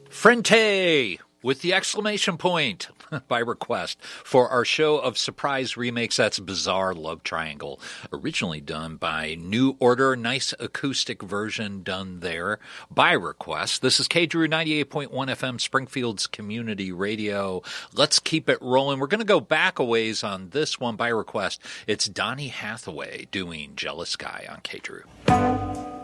Frente with the exclamation point by request for our show of surprise remakes. That's Bizarre Love Triangle, originally done by New Order. Nice acoustic version done there by request. This is KDRU 98.1 FM, Springfield's community radio. Let's keep it rolling. We're going to go back a ways on this one by request. It's Donny Hathaway doing Jealous Guy on KDRU.